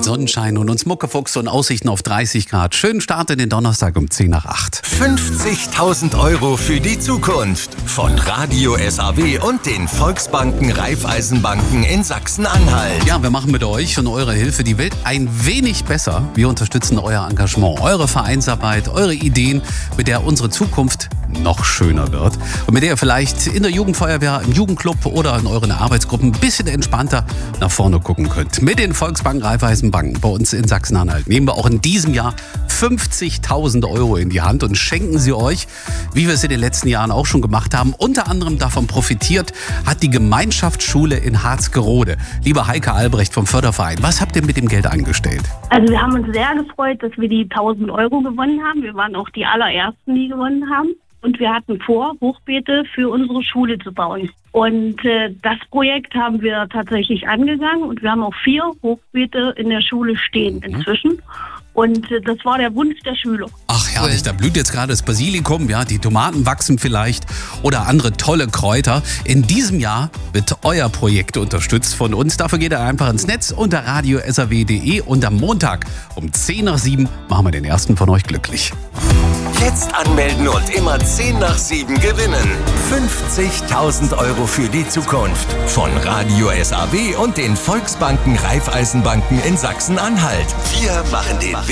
mit Sonnenschein und uns Muckefuchs und Aussichten auf 30 Grad. Schönen Start in den Donnerstag um 10 nach 8. 50.000 Euro für die Zukunft von Radio SAW und den Volksbanken Raiffeisenbanken in Sachsen-Anhalt. Ja, wir machen mit euch und eurer Hilfe die Welt ein wenig besser. Wir unterstützen euer Engagement, eure Vereinsarbeit, eure Ideen, mit der unsere Zukunft noch schöner wird. Und mit der ihr vielleicht in der Jugendfeuerwehr, im Jugendclub oder in euren Arbeitsgruppen ein bisschen entspannter nach vorne gucken könnt. Mit den Volksbanken Raiffeisenbanken bei uns in Sachsen-Anhalt nehmen wir auch in diesem Jahr 50.000 Euro in die Hand und schenken sie euch, wie wir es in den letzten Jahren auch schon gemacht haben. Unter anderem davon profitiert hat die Gemeinschaftsschule in Harzgerode. Lieber Heike Albrecht vom Förderverein, was habt ihr mit dem Geld angestellt? Also wir haben uns sehr gefreut, dass wir die 1.000 Euro gewonnen haben. Wir waren auch die allerersten, die gewonnen haben. Und wir hatten vor, Hochbeete für unsere Schule zu bauen. Und das Projekt haben wir tatsächlich angegangen. Und wir haben auch 4 Hochbeete in der Schule stehen inzwischen. Und das war der Wunsch der Schüler. Ach herrlich, da blüht jetzt gerade das Basilikum, ja, die Tomaten wachsen vielleicht oder andere tolle Kräuter. In diesem Jahr wird euer Projekt unterstützt von uns. Dafür geht ihr einfach ins Netz unter radiosaw.de und am Montag um 10 nach 7 machen wir den ersten von euch glücklich. Jetzt anmelden und immer 10 nach 7 gewinnen. 50.000 Euro für die Zukunft von Radio SAW und den Volksbanken Raiffeisenbanken in Sachsen-Anhalt. Wir machen den